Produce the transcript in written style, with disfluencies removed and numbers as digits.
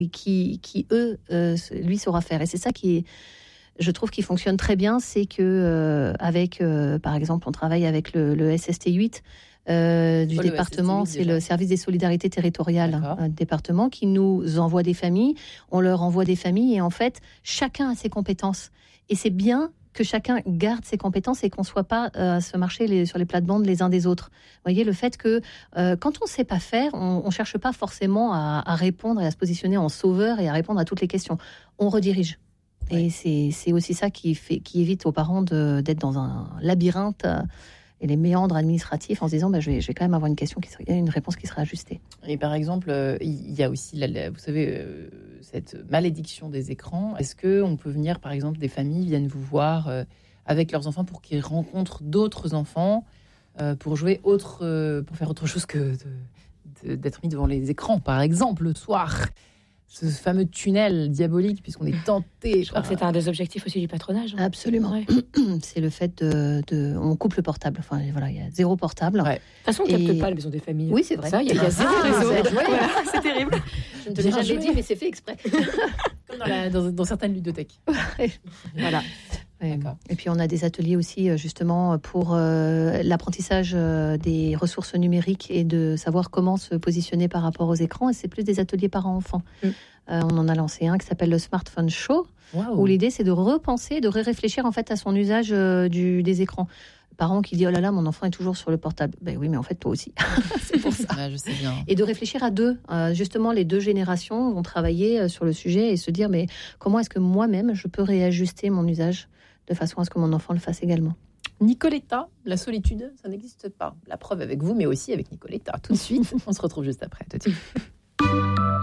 qui eux, lui saura faire. Et c'est ça je trouve qui fonctionne très bien, c'est que par exemple, on travaille avec le SST8 du département, c'est le service des solidarités territoriales du département qui nous envoie des familles, on leur envoie des familles et en fait, chacun a ses compétences. Et c'est bien que chacun garde ses compétences et qu'on ne soit pas à se marcher sur les plates-bandes les uns des autres. Vous voyez, le fait que quand on ne sait pas faire, on ne cherche pas forcément à répondre et à se positionner en sauveur et à répondre à toutes les questions. On redirige. Et c'est aussi ça qui évite aux parents d'être dans un labyrinthe et les méandres administratifs en se disant je vais quand même avoir une réponse qui sera ajustée. Et par exemple, il y a aussi, vous savez, cette malédiction des écrans. Est-ce qu'on peut venir, par exemple, des familles viennent vous voir avec leurs enfants pour qu'ils rencontrent d'autres enfants, pour faire autre chose que d'être mis devant les écrans, par exemple, le soir ? Ce fameux tunnel diabolique, puisqu'on est tenté. Je crois que c'est un des objectifs aussi du patronage. Absolument. Ouais. C'est le fait on coupe le portable. Enfin, voilà, il y a 0 portable. Ouais. De toute façon, on ne capte pas la maison des familles. Oui, c'est vrai. Ça, il y a 0 réseau. C'est terrible. Je ne te l'ai jamais dit, mais c'est fait exprès. Comme dans certaines ludothèques. Voilà. Et puis on a des ateliers aussi justement pour l'apprentissage des ressources numériques et de savoir comment se positionner par rapport aux écrans. Et c'est plus des ateliers parents-enfants. On en a lancé un qui s'appelle le Smartphone Show, où l'idée c'est de repenser, de réfléchir en fait à son usage des écrans. Parent qui dit oh là là, mon enfant est toujours sur le portable. Ben oui, mais en fait toi aussi. C'est pour ça. Ouais, je sais bien. Et de réfléchir à deux. Justement, les 2 générations vont travailler sur le sujet et se dire mais comment est-ce que moi-même je peux réajuster mon usage de façon à ce que mon enfant le fasse également. Nicoletta, la solitude, ça n'existe pas. La preuve avec vous, mais aussi avec Nicoletta. Tout de suite, on se retrouve juste après. Tout de suite.